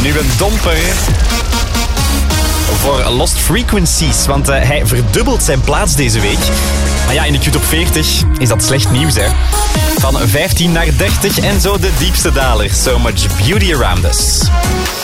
Nu een domper voor Lost Frequencies, want hij verdubbelt zijn plaats deze week. Maar ja, in de Q-top 40 is dat slecht nieuws, hè. Van 15 naar 30 en zo de diepste daler. So Much Beauty Around Us.